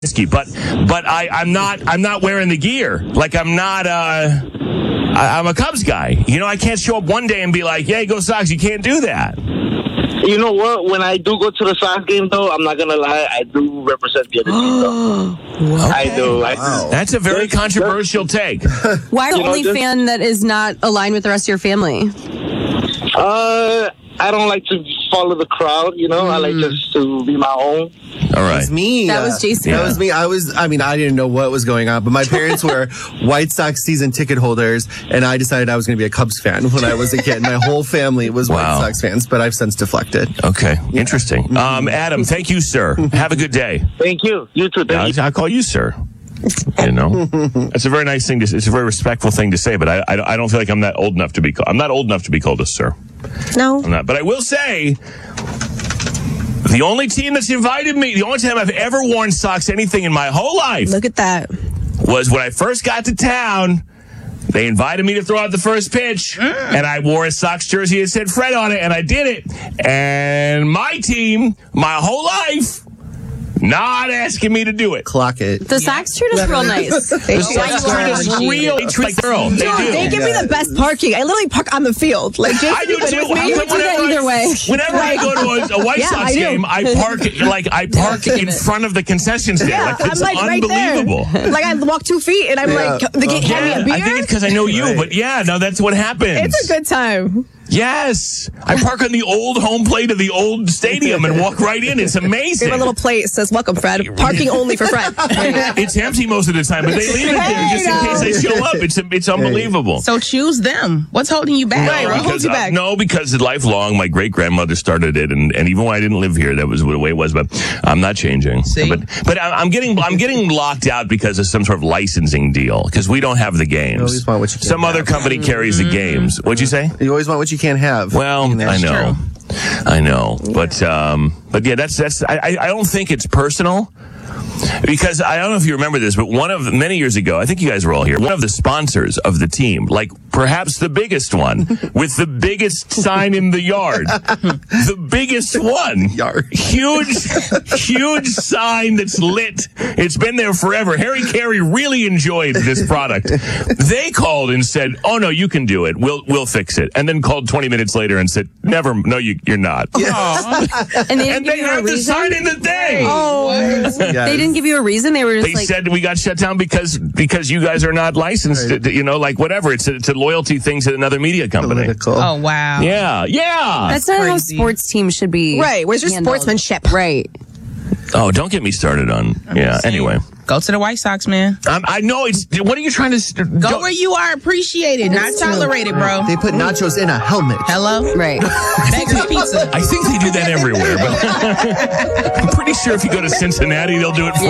but I'm not wearing the gear. Like I'm not. I'm a Cubs guy. You know, I can't show up one day and be like, "Yay, go Sox!" You can't do that. You know what? When I do go to the Sox game, though, I'm not gonna lie. I do represent the other team, though. Okay. I do. Wow. That's a very controversial take. Why are you the only fan that is not aligned with the rest of your family? I don't like to follow the crowd, you know. I like just to be my own. All right. That was me. That was Jason. That was me. I didn't know what was going on, but my parents were White Sox season ticket holders, and I decided I was going to be a Cubs fan when I was a kid. My whole family was White Sox fans, but I've since deflected. Okay. Interesting. Adam, thank you, sir. Have a good day. Thank you. You too. Thank you. I'll call you sir. You know, it's a very nice thing it's a very respectful thing to say, but I don't feel like I'm not old enough to be called a sir. No. I'm not. But I will say, the only team that's invited me, the only time I've ever worn Sox anything in my whole life. Look at that. Was when I first got to town. They invited me to throw out the first pitch, and I wore a Sox jersey that said Fred on it, and I did it. And my team, my whole life, not asking me to do it. Clock it. The Sox treat us real nice. The Sox treat us real. They treat the girl. They do. They give me the best parking. I literally park on the field. Like Jason, I do too. You would do that either way. Whenever I go to a White Sox game, I park in front of the concession stand. Yeah, Like, it's I'm like unbelievable. right there. Like I walk 2 feet and I'm like, they hand me a beer. I think it's because I know you, but that's what happens. It's a good time. Yes. I park on the old home plate of the old stadium and walk right in. It's amazing. We have a little plate that says, "Welcome, Fred." Parking only for Fred. It's empty most of the time, but they leave it there just in case they show up. It's unbelievable. So choose them. What's holding you back? What holds you back? No, because lifelong, my great-grandmother started it, and even when I didn't live here, that was the way it was, but I'm not changing. See? But I'm getting locked out because of some sort of licensing deal, because we don't have the games. You always want what you can't Some other have. company carries the games. What'd you say? You always want what you can't have. Well, I know, but yeah, that's. I don't think it's personal. Because I don't know if you remember this, but many years ago, I think you guys were all here, one of the sponsors of the team, like perhaps the biggest one, with the biggest sign in the yard. The biggest one. Huge sign that's lit. It's been there forever. Harry Carey really enjoyed this product. They called and said, "Oh no, you can do it. We'll fix it." And then called 20 minutes later and said, "No, you're not." And they didn't give you a had the reason? sign in the thing. They didn't give you a reason. They were just They said we got shut down because you guys are not licensed. Like whatever. It's a loyalty thing to another media company. Political. Oh, wow. Yeah. That's not how sports teams should be. Right. Where's your handled. sportsmanship? Right. Oh, don't get me started on. Anyway. Go to the White Sox, man. I know it's. What are you trying to Go where you are appreciated, not tolerated, bro. They put nachos in a helmet. Hello? Right. Bags of pizza. I think they do that everywhere, but I'm pretty sure if you go to Cincinnati, they'll do it for